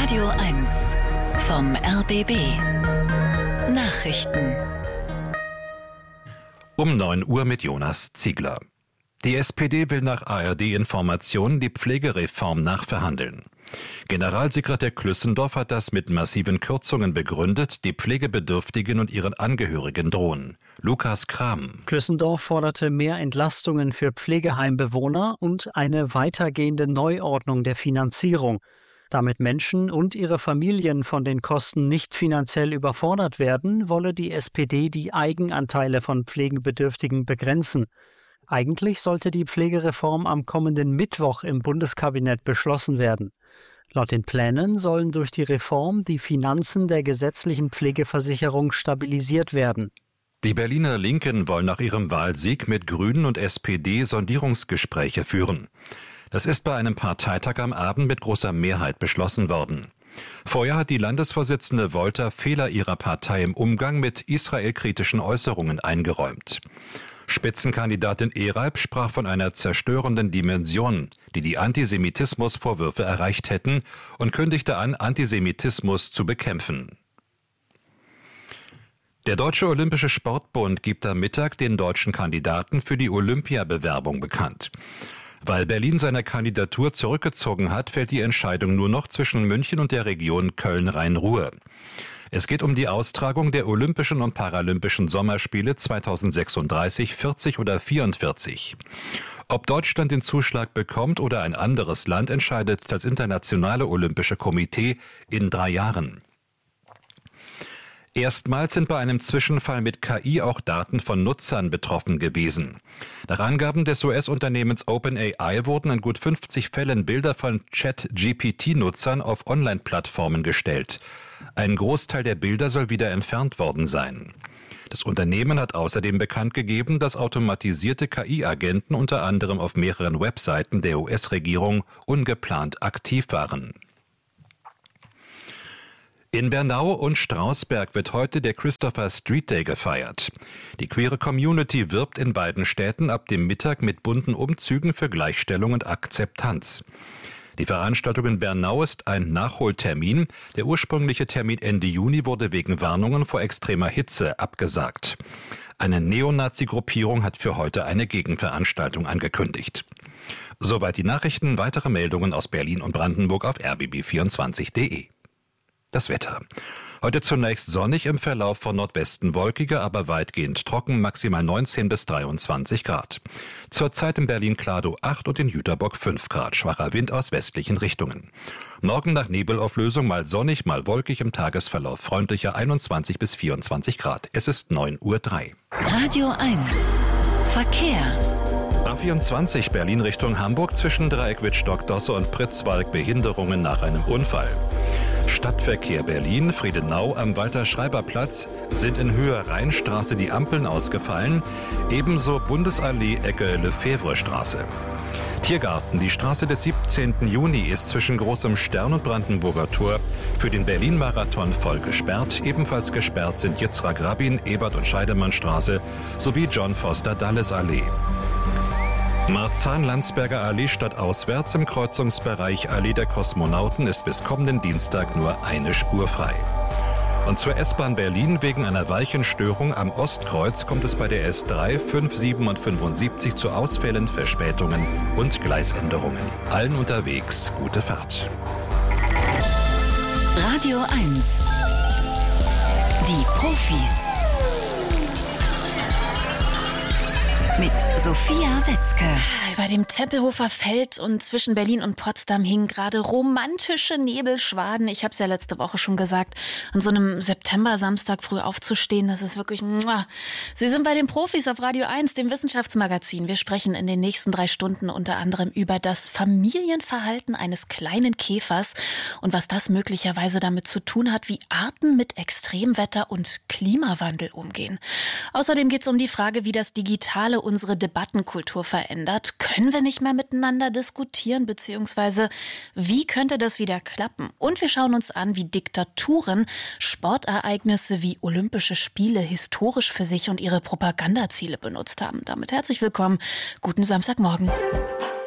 Radio 1 vom RBB Nachrichten. Um 9 Uhr mit Jonas Ziegler. Die SPD will nach ARD-Informationen die Pflegereform nachverhandeln. Generalsekretär Klüssendorf hat das mit massiven Kürzungen begründet, die Pflegebedürftigen und ihren Angehörigen drohen. Lukas Kram. Klüssendorf forderte mehr Entlastungen für Pflegeheimbewohner und eine weitergehende Neuordnung der Finanzierung. Damit Menschen und ihre Familien von den Kosten nicht finanziell überfordert werden, wolle die SPD die Eigenanteile von Pflegebedürftigen begrenzen. Eigentlich sollte die Pflegereform am kommenden Mittwoch im Bundeskabinett beschlossen werden. Laut den Plänen sollen durch die Reform die Finanzen der gesetzlichen Pflegeversicherung stabilisiert werden. Die Berliner Linken wollen nach ihrem Wahlsieg mit Grünen und SPD Sondierungsgespräche führen. Das ist bei einem Parteitag am Abend mit großer Mehrheit beschlossen worden. Vorher hat die Landesvorsitzende Wolter Fehler ihrer Partei im Umgang mit israelkritischen Äußerungen eingeräumt. Spitzenkandidatin Ereib sprach von einer zerstörenden Dimension, die die Antisemitismusvorwürfe erreicht hätten, und kündigte an, Antisemitismus zu bekämpfen. Der Deutsche Olympische Sportbund gibt am Mittag den deutschen Kandidaten für die Olympiabewerbung bekannt. Weil Berlin seine Kandidatur zurückgezogen hat, fällt die Entscheidung nur noch zwischen München und der Region Köln-Rhein-Ruhr. Es geht um die Austragung der Olympischen und Paralympischen Sommerspiele 2036, 40 oder 44. Ob Deutschland den Zuschlag bekommt oder ein anderes Land, entscheidet das Internationale Olympische Komitee in 3 Jahren. Erstmals sind bei einem Zwischenfall mit KI auch Daten von Nutzern betroffen gewesen. Nach Angaben des US-Unternehmens OpenAI wurden in gut 50 Fällen Bilder von Chat-GPT-Nutzern auf Online-Plattformen gestellt. Ein Großteil der Bilder soll wieder entfernt worden sein. Das Unternehmen hat außerdem bekannt gegeben, dass automatisierte KI-Agenten unter anderem auf mehreren Webseiten der US-Regierung ungeplant aktiv waren. In Bernau und Strausberg wird heute der Christopher Street Day gefeiert. Die queere Community wirbt in beiden Städten ab dem Mittag mit bunten Umzügen für Gleichstellung und Akzeptanz. Die Veranstaltung in Bernau ist ein Nachholtermin. Der ursprüngliche Termin Ende Juni wurde wegen Warnungen vor extremer Hitze abgesagt. Eine Neonazi-Gruppierung hat für heute eine Gegenveranstaltung angekündigt. Soweit die Nachrichten. Weitere Meldungen aus Berlin und Brandenburg auf rbb24.de. Das Wetter. Heute zunächst sonnig, im Verlauf von Nordwesten wolkiger, aber weitgehend trocken, maximal 19 bis 23 Grad. Zurzeit in Berlin-Kladow 8 und in Jüterbock 5 Grad, schwacher Wind aus westlichen Richtungen. Morgen nach Nebelauflösung mal sonnig, mal wolkig, im Tagesverlauf freundlicher 21 bis 24 Grad. Es ist 9:03 Uhr. Radio 1 Verkehr. A24 Berlin Richtung Hamburg zwischen Dreieck-Wittstock-Dosse und Pritzwalk Behinderungen nach einem Unfall. Stadtverkehr Berlin, Friedenau am Walter-Schreiber-Platz sind in Höhe Rheinstraße die Ampeln ausgefallen, ebenso Bundesallee Ecke Lefebvre-Straße. Tiergarten, die Straße des 17. Juni ist zwischen Großem Stern und Brandenburger Tor für den Berlin-Marathon voll gesperrt. Ebenfalls gesperrt sind Yitzhak Rabin, Ebert- und Scheidemannstraße sowie John-Foster-Dulles-Allee. Marzahn-Landsberger Allee stadtauswärts im Kreuzungsbereich Allee der Kosmonauten ist bis kommenden Dienstag nur eine Spur frei. Und zur S-Bahn Berlin wegen einer Weichenstörung am Ostkreuz kommt es bei der S3, 5, 7 und 75 zu Ausfällen, Verspätungen und Gleisänderungen. Allen unterwegs gute Fahrt. Radio 1 Die Profis mit Sophia Wetzke. Über dem Tempelhofer Feld und zwischen Berlin und Potsdam hingen gerade romantische Nebelschwaden. Ich habe es ja letzte Woche schon gesagt, an so einem September-Samstag früh aufzustehen, das ist wirklich... Sie sind bei den Profis auf Radio 1, dem Wissenschaftsmagazin. Wir sprechen in den nächsten 3 Stunden unter anderem über das Familienverhalten eines kleinen Käfers und was das möglicherweise damit zu tun hat, wie Arten mit Extremwetter und Klimawandel umgehen. Außerdem geht es um die Frage, wie das Digitale unsere Debattenkultur verändert. Können wir nicht mehr miteinander diskutieren, beziehungsweise wie könnte das wieder klappen? Und wir schauen uns an, wie Diktaturen Sportereignisse wie Olympische Spiele historisch für sich und ihre Propagandaziele benutzt haben. Damit herzlich willkommen, guten Samstagmorgen.